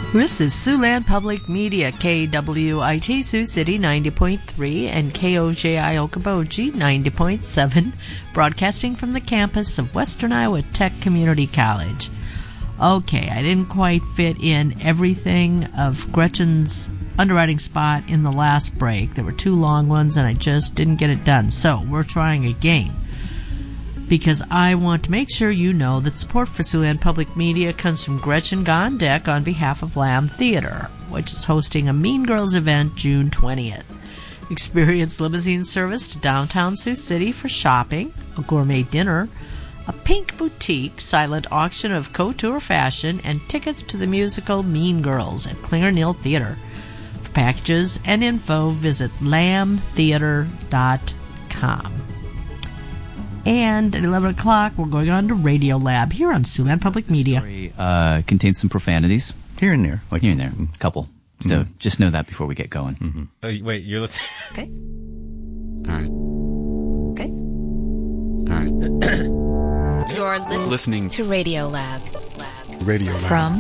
This is Siouxland Public Media, KWIT Sioux City 90.3 and KOJI Okoboji 90.7, broadcasting from the campus of Western Iowa Tech Community College. Okay, I didn't quite fit in everything of Gretchen's underwriting spot in the last break. There were two long ones and I just didn't get it done. So we're trying again, because I want to make sure you know that support for Siouxland Public Media comes from Gretchen Gondek on behalf of Lamb Theater, which is hosting a Mean Girls event June 20th. Experience limousine service to downtown Sioux City for shopping, a gourmet dinner, a pink boutique, silent auction of couture fashion, and tickets to the musical Mean Girls at Klinger Neal Theater. For packages and info, visit lambtheater.com. And at 11 o'clock, we're going on to Radio Lab here on Siouxland Public Media. The story contains some profanities. Here and there. Here and there. A couple. So just know that before we get going. Wait, you're listening? Okay. All right. Okay. All right. You're listening to Radio Lab. Radio Lab. From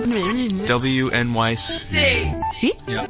WNYC. Yeah.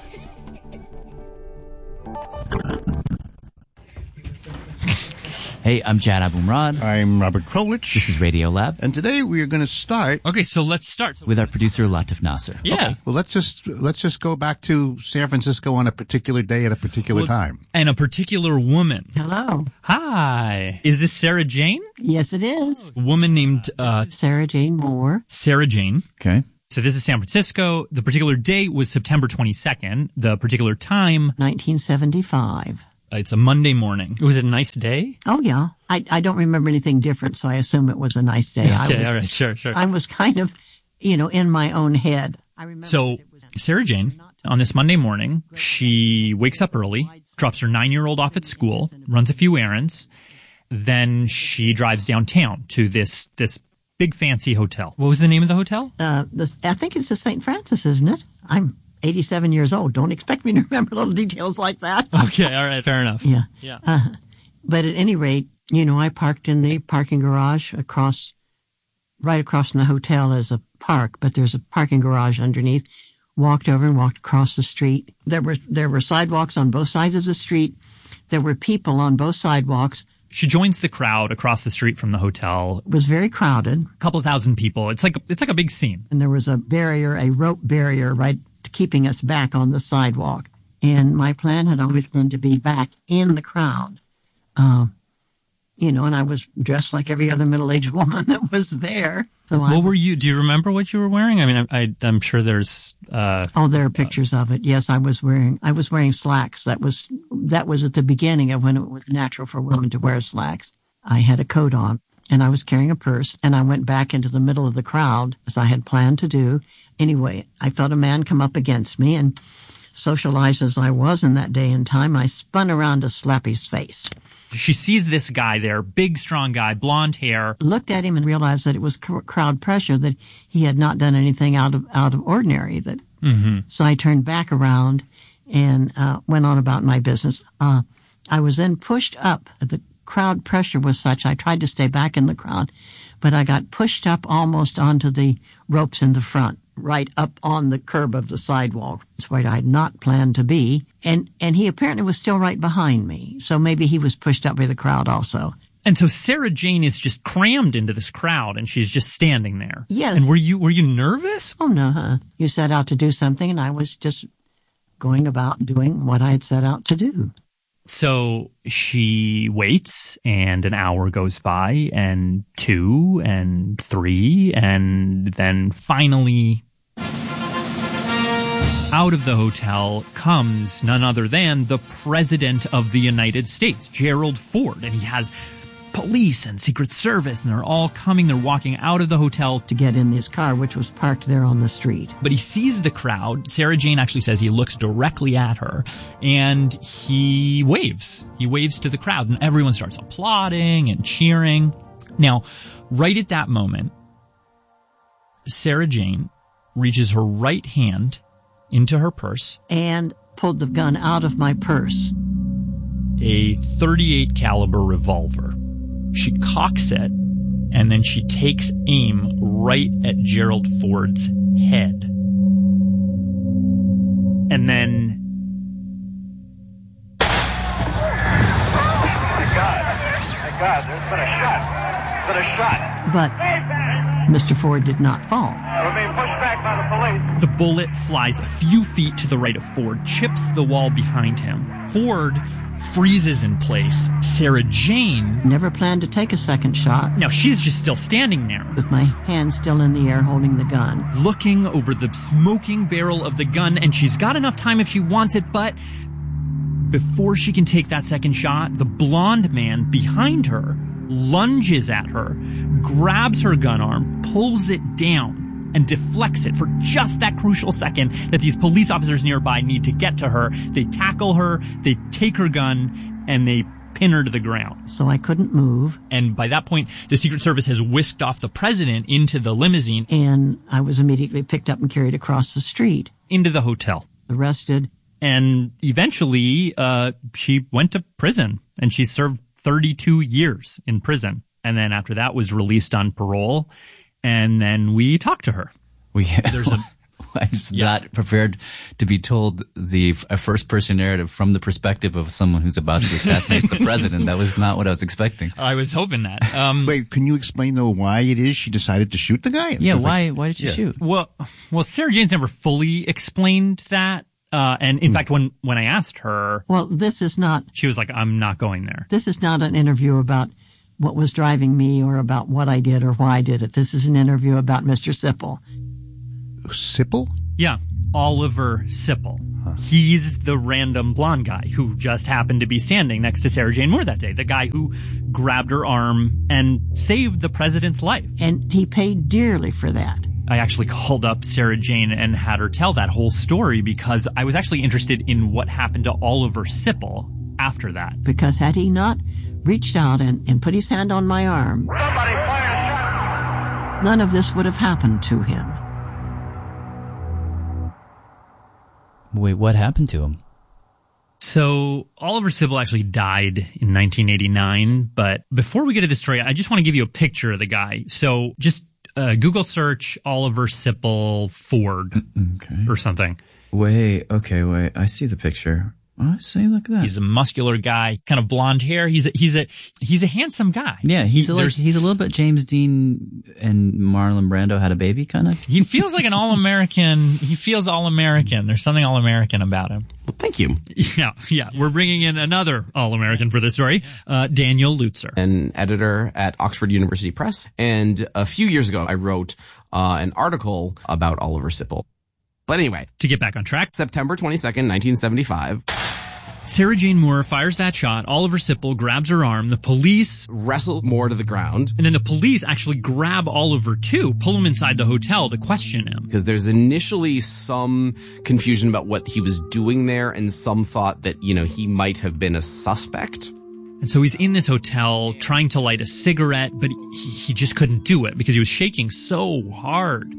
Hey, I'm Jad Abumrad. I'm Robert Krulwich. This is Radio Lab. And today we are going to start Okay, so let's start. With our producer, Latif Nasser. Yeah. Okay, well, let's just go back to San Francisco on a particular day at a particular time. And a particular woman. Hello. Hi. Is this Sarah Jane? Yes, it is. A woman named Sarah Jane Moore. Sarah Jane. Okay. So this is San Francisco. The particular date was September 22nd. The particular time, 1975. It's a Monday morning. Was it a nice day? Oh, yeah. I don't remember anything different, so I assume it was a nice day. Okay, all right, sure. I was kind of, in my own head. I remember. So Sarah Jane, on this Monday morning, she wakes up early, drops her 9-year-old off at school, runs a few errands, then she drives downtown to this big fancy hotel. What was the name of the hotel? I think it's the St. Francis, isn't it? I'm 87 years old. Don't expect me to remember little details like that. Okay, all right, fair enough. Yeah. Yeah. But at any rate, I parked in the parking garage right across from the hotel is a park, but there's a parking garage underneath. Walked over and walked across the street. There were sidewalks on both sides of the street. There were people on both sidewalks. She joins the crowd across the street from the hotel. It was very crowded. A couple of thousand people. It's like a big scene. And there was a rope barrier right keeping us back on the sidewalk. And my plan had always been to be back in the crowd. And I was dressed like every other middle-aged woman that was there. So What were you? Do you remember what you were wearing? I mean, I'm sure there's. There are pictures of it. Yes, I was wearing slacks. That was at the beginning of when it was natural for women to wear slacks. I had a coat on, and I was carrying a purse, and I went back into the middle of the crowd as I had planned to do. Anyway, I felt a man come up against me, and socialized as I was in that day and time, I spun around to slap his face. She sees this guy there, big, strong guy, blonde hair. Looked at him and realized that it was crowd pressure, that he had not done anything out of ordinary. So I turned back around and went on about my business. I was then pushed up. The crowd pressure was such, I tried to stay back in the crowd, but I got pushed up almost onto the ropes in the front, right up on the curb of the sidewalk. It's where I had not planned to be. And he apparently was still right behind me. So maybe he was pushed up by the crowd also. And so Sarah Jane is just crammed into this crowd, and she's just standing there. Yes. And were you nervous? Oh, no. You set out to do something, and I was just going about doing what I had set out to do. So she waits, and an hour goes by, and 2, and 3, and then finally out of the hotel comes none other than the President of the United States, Gerald Ford, and he has police and Secret Service, and they're all coming. They're walking out of the hotel to get in his car, which was parked there on the street. But he sees the crowd. Sarah Jane actually says he looks directly at her, and he waves. He waves to the crowd, and everyone starts applauding and cheering. Now, right at that moment, Sarah Jane reaches her right hand into her purse and pulled the gun out of my purse. A .38 caliber revolver. She cocks it, and then she takes aim right at Gerald Ford's head. And then My God, there's been a shot. But Mr. Ford did not fall. We're being pushed back by the police. the bullet flies a few feet to the right of Ford, chips the wall behind him. Ford freezes in place. Sarah Jane, Never planned to take a second shot, now she's just still standing there, with my hand still in the air holding the gun. looking over the smoking barrel of the gun, and she's got enough time if she wants it, but before she can take that second shot, the blonde man behind her lunges at her, grabs her gun arm, pulls it down, and deflects it for just that crucial second that these police officers nearby need to get to her. They tackle her, they take her gun, and they pin her to the ground. So I couldn't move, And by that point, the Secret Service has whisked off the president into the limousine, and I was immediately picked up and carried across the street, into the hotel. arrested. And eventually, she went to prison, and she served 32 years in prison. And then after that was released on parole, and then we talked to her. There's a I was not prepared to be told a first-person narrative from the perspective of someone who's about to assassinate the president. That was not what I was expecting. I was hoping that. Wait, can you explain though why it is she decided to shoot the guy? Yeah, It's like- why did you shoot? Well, Sarah Jane's never fully explained that. And in fact, when I asked her, Well, this is not she was like, I'm not going there. an interview about what was driving me or about what I did or why I did it. This is an interview about Mr. Sipple. Sipple? Yeah, Oliver Sipple. He's the random blonde guy who just happened to be standing next to Sarah Jane Moore that day. The guy who grabbed her arm and saved the president's life. And he paid dearly for that. I actually called up Sarah Jane and had her tell that whole story because I was actually interested in what happened to Oliver Sipple after that. Because had he not reached out and put his hand on my arm, Somebody fired a shot. none of this would have happened to him. Wait, what happened to him? So Oliver Sipple actually died in 1989, but before we get to the story, I just want to give you a picture of the guy. So just Google search Oliver Sipple Ford or something. Wait, I see the picture. I see, look at that. He's a muscular guy, kind of blonde hair. He's a handsome guy. Yeah, he's a little bit James Dean and Marlon Brando had a baby, kind of. He feels like an all-American. He feels all-American. There's something all-American about him. Well, thank you. Yeah. We're bringing in another all-American for this story, Daniel Lutzer. An editor at Oxford University Press. And a few years ago, I wrote an article about Oliver Sipple. But anyway, To get back on track, September 22nd, 1975, Sarah Jane Moore fires that shot. Oliver Sipple grabs her arm. The police, wrestled Moore to the ground and then the police actually grab Oliver too, pull him inside the hotel to question him. because there's initially some confusion about what he was doing there and some thought that, he might have been a suspect. And so he's in this hotel trying to light a cigarette, but he just couldn't do it because he was shaking so hard.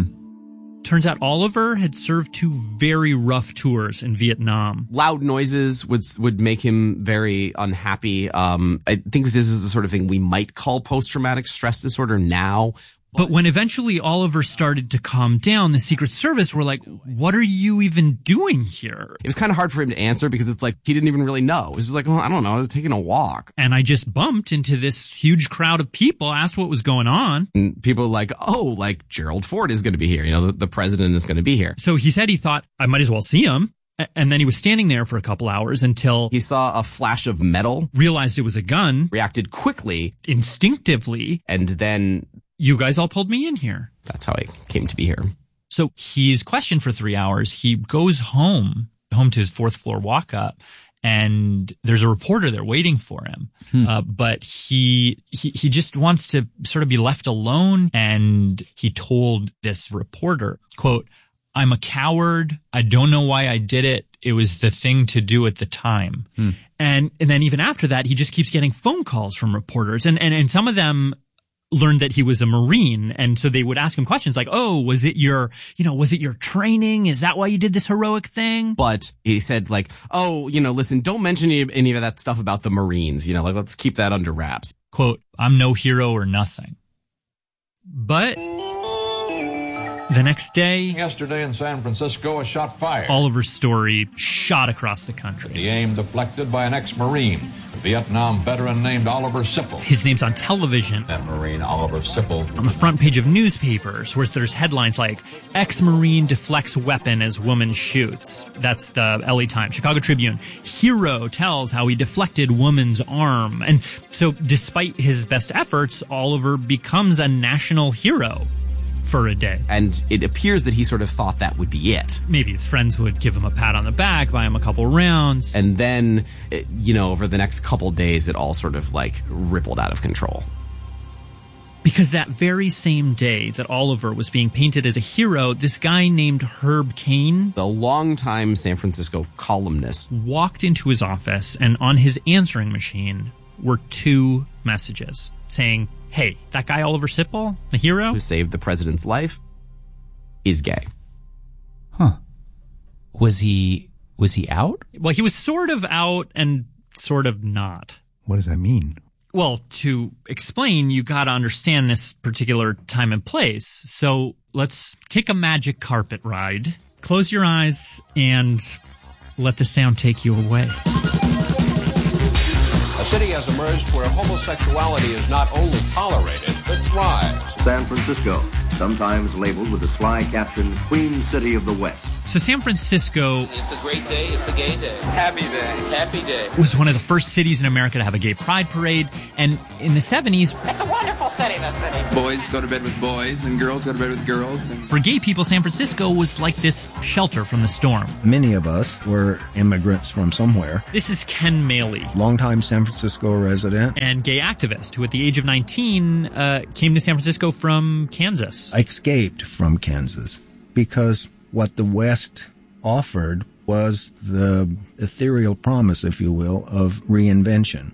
Turns out Oliver had served 2 very rough tours in Vietnam. Loud noises would make him very unhappy. I think this is the sort of thing we might call post-traumatic stress disorder now. But when eventually Oliver started to calm down, the Secret Service were like, what are you even doing here? It was kind of hard for him to answer because it's like he didn't even really know. It was just like, well, I don't know. I was taking a walk. And I just bumped into this huge crowd of people, asked what was going on. And people were like, oh, like Gerald Ford is going to be here. The president is going to be here. So he said he thought, I might as well see him. And then he was standing there for a couple hours until He saw a flash of metal, realized it was a gun, reacted quickly, instinctively. and then You guys all pulled me in here. that's how I came to be here. So he's questioned for 3 hours. He goes home to his 4th floor walk up, and there's a reporter there waiting for him. But he just wants to sort of be left alone. And he told this reporter, quote, I'm a coward. I don't know why I did it. It was the thing to do at the time. And then even after that, he just keeps getting phone calls from reporters, and some of them learned that he was a Marine. And so they would ask him questions like, oh, was it your training? Is that why you did this heroic thing? But he said like, oh, listen, don't mention any of that stuff about the Marines. Let's keep that under wraps. Quote, I'm no hero or nothing. But The next day, yesterday in San Francisco, a shot fired. Oliver's story shot across the country. The aim deflected by an ex-Marine, a Vietnam veteran named Oliver Sipple. His name's on television. That Marine, Oliver Sipple. On the front page of newspapers, where there's headlines like, ex-Marine deflects weapon as woman shoots. That's the LA Times. Chicago Tribune. Hero tells how he deflected woman's arm. And so despite his best efforts, Oliver becomes a national hero for a day. And it appears that he sort of thought that would be it. Maybe his friends would give him a pat on the back, buy him a couple rounds. And then, over the next couple days, it all sort of like rippled out of control. Because that very same day that Oliver was being painted as a hero, this guy named Herb Caen, the longtime San Francisco columnist, walked into his office, and on his answering machine were 2 messages saying, hey, that guy Oliver Sipple, the hero who saved the president's life, is gay. Huh. Was he out? Well, he was sort of out and sort of not. What does that mean? Well, to explain, you got to understand this particular time and place. So let's take a magic carpet ride. Close your eyes and let the sound take you away. A city has emerged where homosexuality is not only tolerated, but thrives. San Francisco, sometimes labeled with the sly caption, Queen City of the West. So San Francisco... It's a great day. It's a gay day. Happy day. Happy day. Was one of the first cities in America to have a gay pride parade. And in the 70s... It's a wonderful city, this city. Boys go to bed with boys, and girls go to bed with girls. And... For gay people, San Francisco was like this shelter from the storm. Many of us were immigrants from somewhere. This is Ken Maley. Longtime San Francisco resident. And gay activist who at the age of 19 came to San Francisco from Kansas. I escaped from Kansas because what the West offered was the ethereal promise, if you will, of reinvention.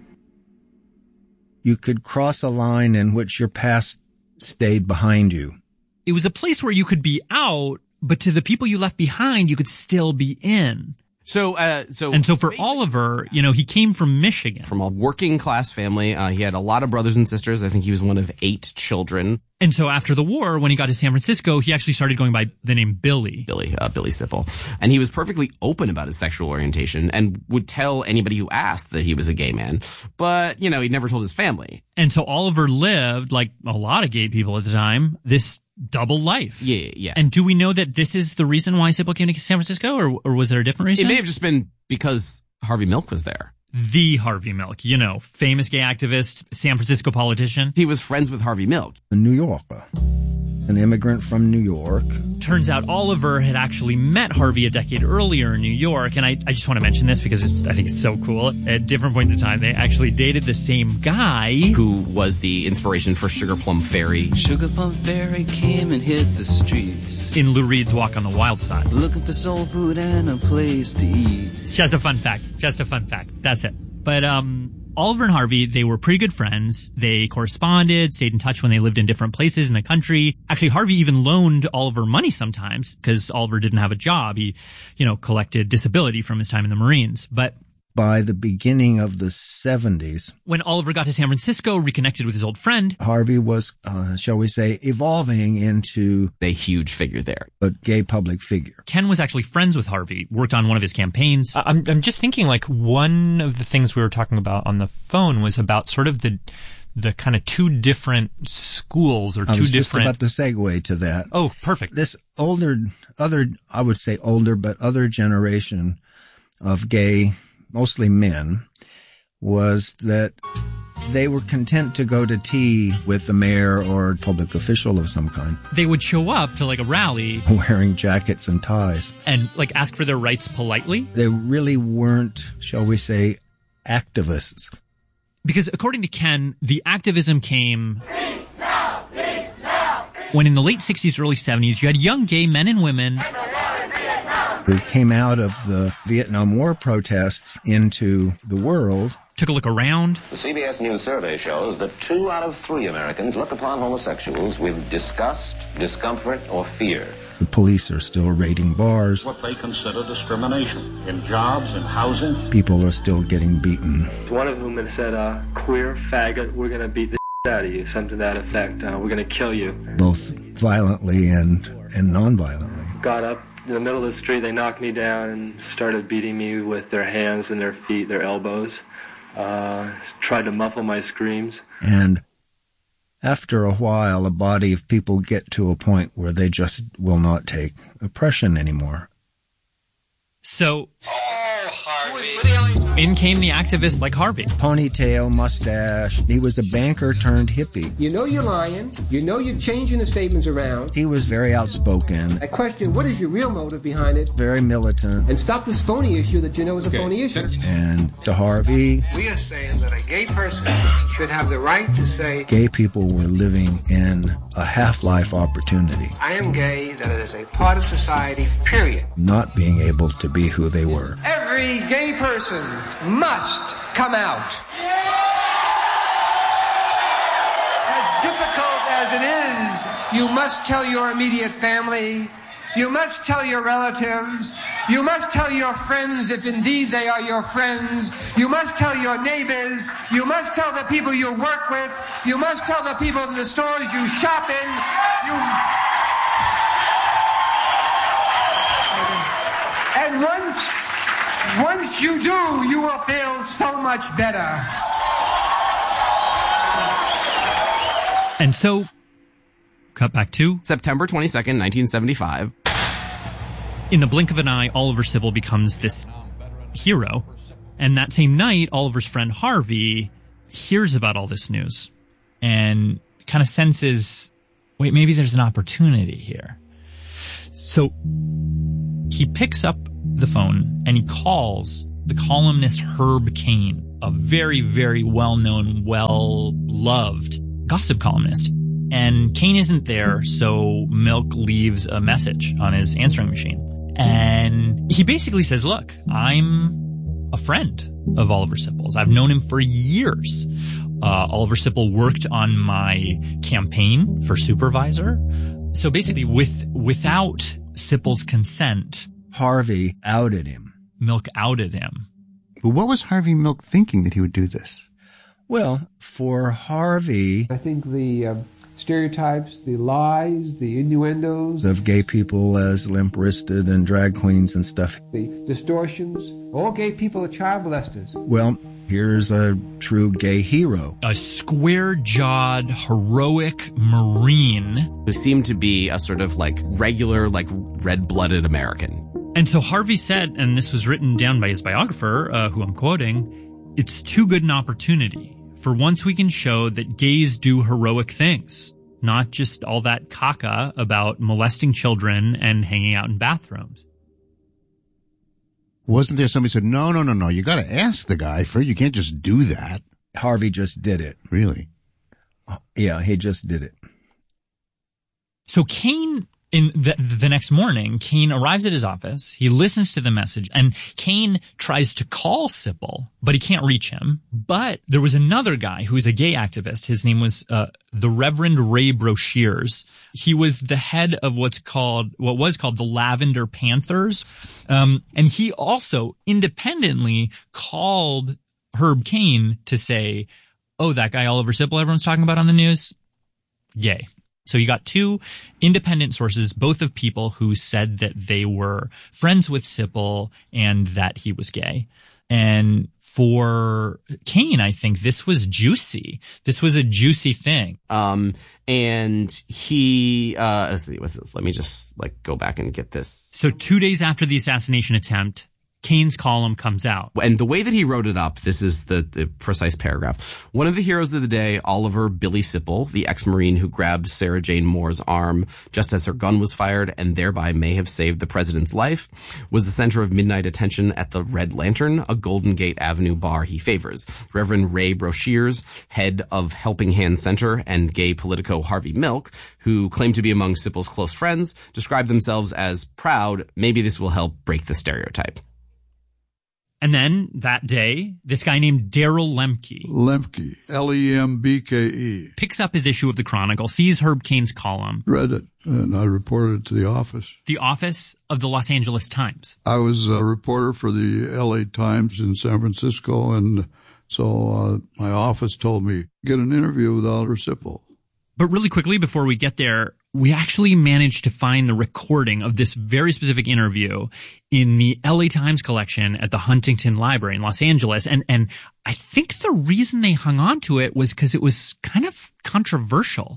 You could cross a line in which your past stayed behind you. It was a place where you could be out, but to the people you left behind, you could still be in. So for Oliver, he came from Michigan. From a working class family. He had a lot of brothers and sisters. I think he was one of 8 children. And so after the war, when he got to San Francisco, he actually started going by the name Billy. Billy Sipple. And he was perfectly open about his sexual orientation and would tell anybody who asked that he was a gay man. But, he never told his family. And so Oliver lived, like a lot of gay people at the time, this double life. Yeah. And do we know that this is the reason why Sipple came to San Francisco, or was there a different reason? It may have just been because Harvey Milk was there. The Harvey Milk, famous gay activist, San Francisco politician. He was friends with Harvey Milk. A New Yorker. An immigrant from New York. Turns out Oliver had actually met Harvey a decade earlier in New York, and I just want to mention this because I think it's so cool. At different points in time, they actually dated the same guy. Who was the inspiration for Sugar Plum Fairy. Sugar Plum Fairy came and hit the streets. In Lou Reed's Walk on the Wild Side. Looking for soul food and a place to eat. It's just a fun fact. That's it. But, Oliver and Harvey, they were pretty good friends. They corresponded, stayed in touch when they lived in different places in the country. Actually, Harvey even loaned Oliver money sometimes because Oliver didn't have a job. He, collected disability from his time in the Marines. But by the beginning of the 70s, when Oliver got to San Francisco, reconnected with his old friend, Harvey was, shall we say, evolving into a huge figure there. A gay public figure. Ken was actually friends with Harvey, worked on one of his campaigns. I'm just thinking, like, one of the things we were talking about on the phone was about sort of the kind of 2 different schools or 2 different... I was just about to segue to that. Oh, perfect. This other generation of gay, mostly men, was that they were content to go to tea with the mayor or public official of some kind. They would show up to like a rally wearing jackets and ties and like ask for their rights politely. They really weren't, shall we say, activists. Because according to Ken, the activism came when in the late 60s, early 70s, you had young gay men and women who came out of the Vietnam War protests into the world. Took a look around. The CBS News survey shows that 2 out of 3 Americans look upon homosexuals with disgust, discomfort, or fear. The police are still raiding bars. What they consider discrimination in jobs, in housing. People are still getting beaten. One of whom has said, queer faggot, we're going to beat the out of you, something to that effect. We're going to kill you. Both violently and and non-violently. Got up in the middle of the street, they knocked me down and started beating me with their hands and their feet, their elbows. Tried to muffle my screams. And after a while, a body of people get to a point where they just will not take oppression anymore. So, in came the activists like Harvey. Ponytail, mustache. He was a banker turned hippie. You know you're lying. You know you're changing the statements around. He was very outspoken. I question, what is your real motive behind it? Very militant. And stop this phony issue that you know is a phony issue. And to Harvey, we are saying that a gay person should have the right to say, gay people were living in a half-life opportunity. I am gay, that it is a part of society, period. Not being able to be who they were. Every gay person must come out. As difficult as it is, you must tell your immediate family, you must tell your relatives, you must tell your friends if indeed they are your friends, you must tell your neighbors, you must tell the people you work with, you must tell the people in the stores you shop in, and once you do, you will feel so much better. And so, cut back to September 22nd, 1975. In the blink of an eye, Oliver Sibble becomes this hero. And that same night, Oliver's friend Harvey hears about all this news and kind of senses, wait, maybe there's an opportunity here. So he picks up the phone and he calls the columnist Herb Caen, a very, very well-known, well-loved gossip columnist. And Caen isn't there, so Milk leaves a message on his answering machine. And he basically says, look, I'm a friend of Oliver Sipple's. I've known him for years. Oliver Sipple worked on my campaign for supervisor. So basically, without Sipple's consent, Harvey outed him. Milk outed him. But what was Harvey Milk thinking that he would do this? Well, for Harvey, I think the stereotypes, the lies, the innuendos of gay people as limp-wristed and drag queens and stuff, the distortions, all gay people are child molesters. Well, here's a true gay hero. A square-jawed, heroic Marine. Who seemed to be a sort of like regular, like red-blooded American. And so Harvey said, and this was written down by his biographer, who I'm quoting, it's too good an opportunity. For once we can show that gays do heroic things, not just all that caca about molesting children and hanging out in bathrooms. Wasn't there somebody who said, no, you got to ask the guy first. You can't just do that. Harvey just did it. Really? Yeah, he just did it. So Caen, in the next morning, Caen arrives at his office. He listens to the message, and Caen tries to call Sipple, but he can't reach him. But there was another guy who was a gay activist. His name was the Reverend Ray Broshears. He was the head of what was called the Lavender Panthers, and he also independently called Herb Caen to say, "Oh, that guy Oliver Sipple everyone's talking about on the news, gay." So you got two independent sources, both of people who said that they were friends with Sipple and that he was gay. And for Caen, I think this was juicy. This was a juicy thing. And he, let me just go back and get this. So 2 days after the assassination attempt, Cain's column comes out. And the way that he wrote it up, this is the precise paragraph. One of the heroes of the day, Oliver Billy Sipple, the ex-Marine who grabbed Sarah Jane Moore's arm just as her gun was fired and thereby may have saved the president's life, was the center of midnight attention at the Red Lantern, a Golden Gate Avenue bar he favors. Reverend Ray Broshears, head of Helping Hand Center, and gay politico Harvey Milk, who claimed to be among Sipple's close friends, described themselves as proud. Maybe this will help break the stereotype. And then that day, this guy named Daryl Lemke, Lembke, picks up his issue of the Chronicle, sees Herb Cain's column, read it, and I reported it to the office of the Los Angeles Times. I was a reporter for the LA Times in San Francisco, and so my office told me, get an interview with Oliver Sipple. But really quickly, before we get there, we actually managed to find the recording of this very specific interview in the LA Times collection at the Huntington Library in Los Angeles. And I think the reason they hung on to it was because it was kind of controversial.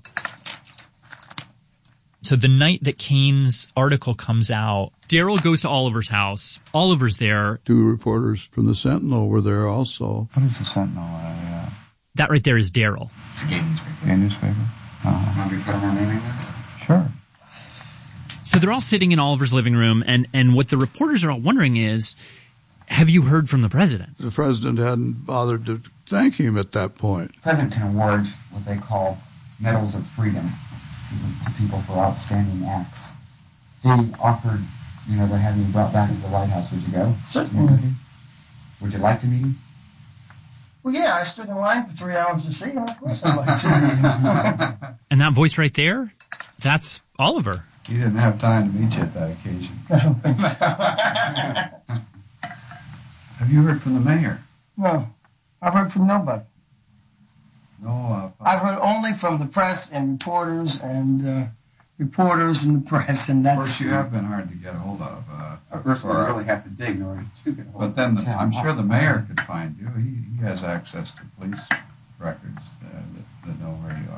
So the night that Kane's article comes out, Daryl goes to Oliver's house. Oliver's there. 2 reporters from the Sentinel were there also. What is the Sentinel? That right there is Daryl. It's a gay newspaper. Gay newspaper? Want me to put on naming this? Sure. So they're all sitting in Oliver's living room, and what the reporters are all wondering is, have you heard from the president? The president hadn't bothered to thank him at that point. The president can award what they call medals of freedom to people for outstanding acts. If he offered, to have you brought back to the White House, would you go? Certainly. Would you like to meet him? Well, yeah, I stood in line for 3 hours to see him. Of course I'd like to meet him. And that voice right there, that's Oliver. You didn't have time to meet you at that occasion. I don't think so. Have you heard from the mayor? No, I've heard from nobody. No, I've heard only from the press and reporters in the press, and that's... Of course, you have been hard to get a hold of. First, we really have to dig in order to get a hold of. But then I'm sure the mayor could find you. He has access to police records that know where you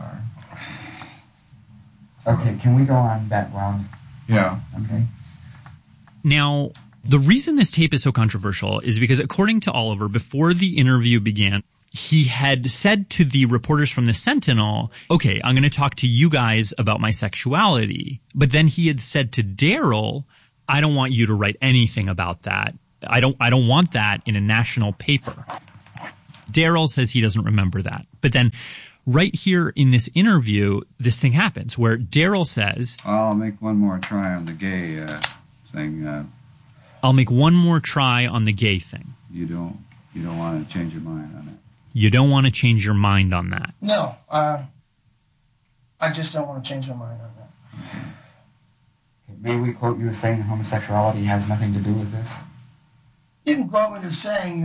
are. Okay, can we go on that round? Yeah. Okay. Now, the reason this tape is so controversial is because, according to Oliver, before the interview began, he had said to the reporters from the Sentinel, okay, I'm going to talk to you guys about my sexuality. But then he had said to Daryl, I don't want you to write anything about that. I don't want that in a national paper. Daryl says he doesn't remember that. But then right here in this interview, this thing happens where Daryl says, I'll make one more try on the gay thing. I'll make one more try on the gay thing. You don't want to change your mind on it? You don't want to change your mind on that? No, I just don't want to change my mind on that. Okay. May we quote you as saying homosexuality has nothing to do with this? You can quote me as saying